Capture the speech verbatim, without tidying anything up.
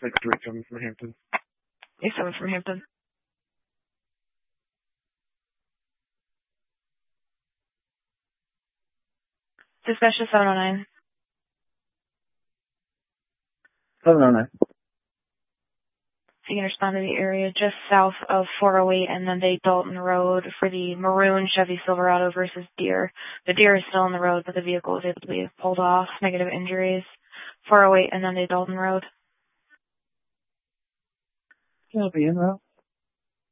six three seven from Hampton. eight seven from Hampton. Dispatch to seven oh nine. seven oh nine. So you can respond to the area just south of four oh eight and then they Dalton Road for the maroon Chevy Silverado versus Deer. The Deer is still on the road, but the vehicle was able to be pulled off. Negative injuries. four oh eight and then they Dalton Road. I'll be in route.